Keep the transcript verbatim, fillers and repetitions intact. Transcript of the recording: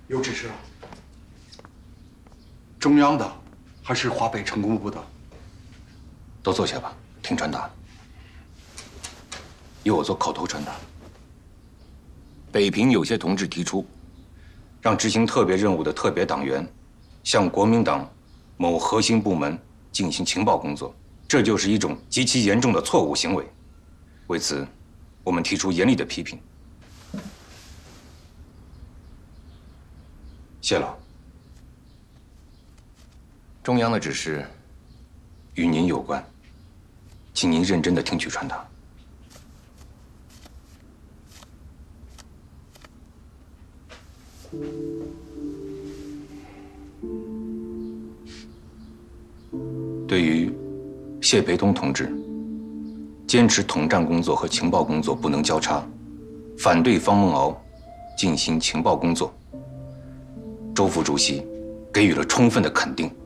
有指示了。中央的，还是华北成工部的？ 都坐下吧，听传达。由我做口头传达。北平有些同志提出，让执行特别任务的特别党员，向国民党某核心部门进行情报工作，这就是一种极其严重的错误行为。为此，我们提出严厉的批评。谢了。中央的指示与您有关，请您认真的听取传达。对于谢培东同志坚持统战工作和情报工作不能交叉，反对方梦敖进行情报工作，周副主席给予了充分的肯定。